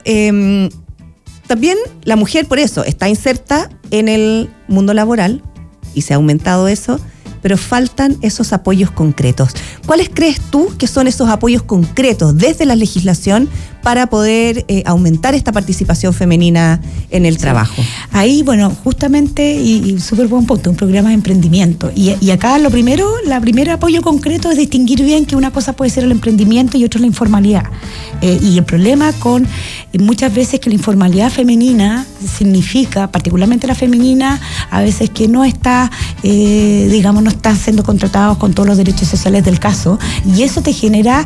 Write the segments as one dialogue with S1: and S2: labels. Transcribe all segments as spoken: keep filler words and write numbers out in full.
S1: eh, también la mujer, por eso, está inserta en el mundo laboral y se ha aumentado eso, pero faltan esos apoyos concretos. ¿Cuáles crees tú que son esos apoyos concretos desde la legislación para poder eh, aumentar esta participación femenina en el sí. trabajo?
S2: Ahí, bueno, justamente, y, y súper buen punto, un programa de emprendimiento. Y, y acá lo primero, la primer apoyo concreto es distinguir bien que una cosa puede ser el emprendimiento y otra la informalidad. Eh, y el problema con eh, muchas veces que la informalidad femenina significa, particularmente la femenina, a veces que no está, eh, digamos, no está siendo contratado con todos los derechos sociales del caso, y eso te genera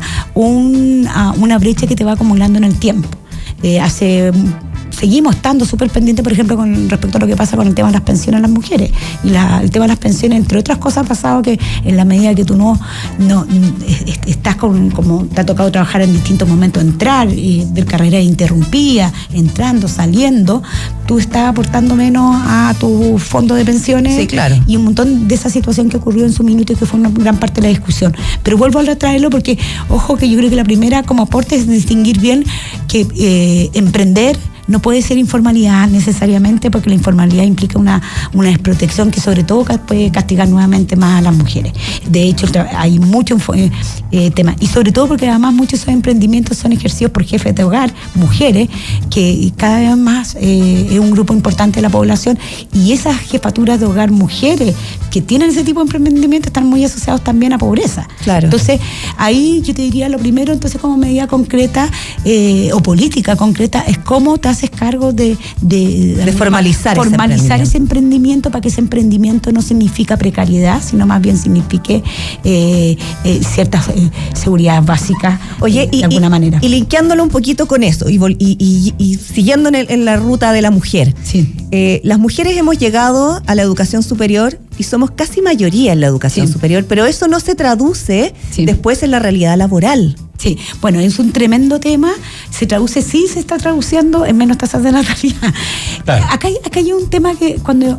S2: un, uh, una brecha que te va acumulando en el tiempo. Eh, hace... Seguimos estando súper pendientes, por ejemplo, con respecto a lo que pasa con el tema de las pensiones a las mujeres. Y la, el tema de las pensiones, entre otras cosas, ha pasado que en la medida que tú no, no estás con, como te ha tocado trabajar en distintos momentos, entrar, y ver carrera interrumpida, entrando, saliendo, tú estás aportando menos a tu fondo de pensiones.
S1: Sí, claro.
S2: Y un montón de esa situación que ocurrió en su minuto y que fue una gran parte de la discusión. Pero vuelvo a retraerlo porque, ojo, que yo creo que la primera como aporte es distinguir bien que eh, emprender no puede ser informalidad necesariamente, porque la informalidad implica una, una desprotección que sobre todo puede castigar nuevamente más a las mujeres. De hecho, hay muchos eh, temas, y sobre todo porque además muchos de esos emprendimientos son ejercidos por jefes de hogar, mujeres, que cada vez más eh, es un grupo importante de la población, y esas jefaturas de hogar mujeres que tienen ese tipo de emprendimiento están muy asociados también a pobreza.
S1: Claro.
S2: Entonces, ahí yo te diría lo primero, entonces como medida concreta eh, o política concreta, es cómo te haces cargo de, de,
S1: de, de formalizar,
S2: formalizar
S1: ese, emprendimiento.
S2: ese emprendimiento, para que ese emprendimiento no significa precariedad, sino más bien signifique eh, eh, ciertas eh, seguridades básicas.
S1: Oye,
S2: eh,
S1: y,
S2: de alguna
S1: y,
S2: manera.
S1: Y linkeándolo un poquito con eso, y, y, y, y siguiendo en, el, en la ruta de la mujer.
S2: Sí.
S1: Eh, las mujeres hemos llegado a la educación superior y somos casi mayoría en la educación sí. superior, pero eso no se traduce sí. después en la realidad laboral.
S2: Sí, bueno, es un tremendo tema, se traduce, sí se está traduciendo en menos tasas de natalidad. Claro. Acá, hay, acá hay un tema que cuando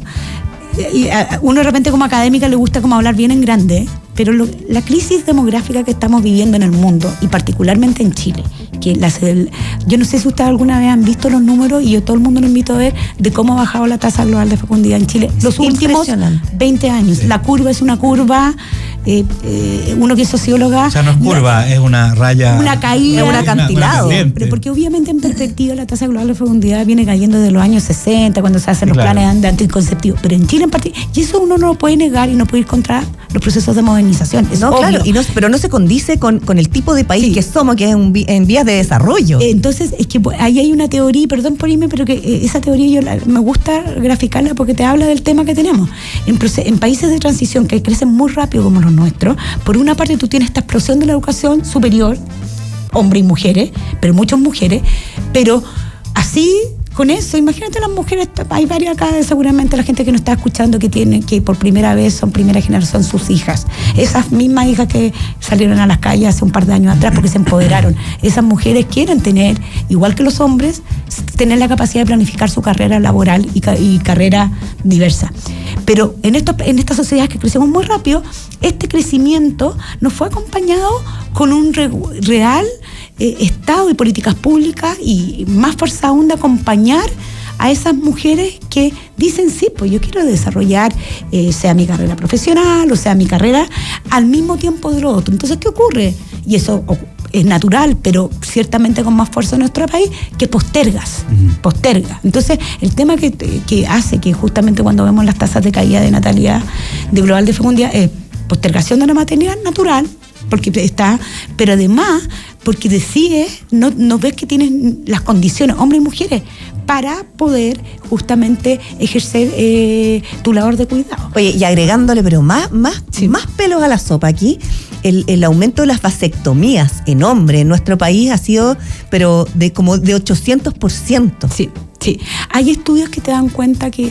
S2: uno de repente como académica le gusta como hablar bien en grande, pero lo, la crisis demográfica que estamos viviendo en el mundo, y particularmente en Chile, que las, el, yo no sé si ustedes alguna vez han visto los números, y yo todo el mundo lo invito a ver, de cómo ha bajado la tasa global de fecundidad en Chile los últimos veinte años. Sí. La curva es una curva, eh, eh, uno que es socióloga...
S3: O sea, no es curva, la, es una raya...
S2: Una caída,
S1: un acantilado.
S2: Una, una pero porque obviamente en perspectiva la tasa global de fecundidad viene cayendo desde los años sesenta, cuando se hacen sí, los claro. planes de anticonceptivos, pero en Chile en particular, y eso uno no lo puede negar y no puede ir contra los procesos de modernización. Es
S1: no,
S2: obvio.
S1: Claro, y no, pero no se condice con, con el tipo de país sí. que somos, que es un, en vías de desarrollo.
S2: Entonces, es que ahí hay una teoría, perdón por irme, pero que eh, esa teoría yo la, me gusta graficarla porque te habla del tema que tenemos. En, en países de transición que crecen muy rápido como los nuestros, por una parte tú tienes esta explosión de la educación superior, hombres y mujeres, pero muchas mujeres, pero así... Con eso, imagínate las mujeres, hay varias acá, seguramente la gente que nos está escuchando que tiene, que por primera vez son primera generación sus hijas. Esas mismas hijas que salieron a las calles hace un par de años atrás porque se empoderaron. Esas mujeres quieren tener, igual que los hombres, tener la capacidad de planificar su carrera laboral y, y carrera diversa. Pero en, esto, en estas sociedades que crecemos muy rápido, este crecimiento nos fue acompañado con un re, real eh, Estado y políticas públicas, y más fuerza aún de acompañar a esas mujeres que dicen, sí, pues yo quiero desarrollar, eh, sea mi carrera profesional o sea mi carrera, al mismo tiempo de lo otro. Entonces, ¿qué ocurre? Y eso es natural, pero ciertamente con más fuerza en nuestro país, que postergas, uh-huh. postergas. Entonces, el tema que, que hace que justamente cuando vemos las tasas de caída de natalidad, de global de fecundidad, es postergación de la maternidad natural, porque está, pero además porque decides, no, no ves que tienes las condiciones, hombres y mujeres, para poder justamente ejercer eh, tu labor de cuidado.
S1: Oye, y agregándole, pero más, más, sí. más pelos a la sopa aquí, el, el aumento de las vasectomías en hombres en nuestro país ha sido, pero de como de ochocientos por ciento.
S2: Sí, sí. Hay estudios que te dan cuenta que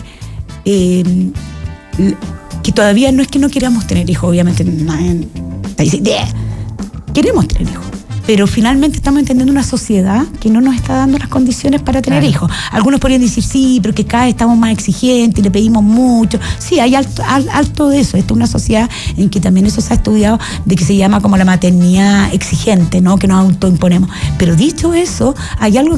S2: eh, que todavía no es que no queramos tener hijos, obviamente nadie dice, queremos tener hijos, pero finalmente estamos entendiendo una sociedad que no nos está dando las condiciones para tener claro. hijos. Algunos podrían decir, sí, pero que cada vez estamos más exigentes y le pedimos mucho. Sí, hay alto, alto de eso. Esta es una sociedad en que también eso se ha estudiado, de que se llama como la maternidad exigente, ¿no? Que nos autoimponemos. Pero dicho eso, hay algo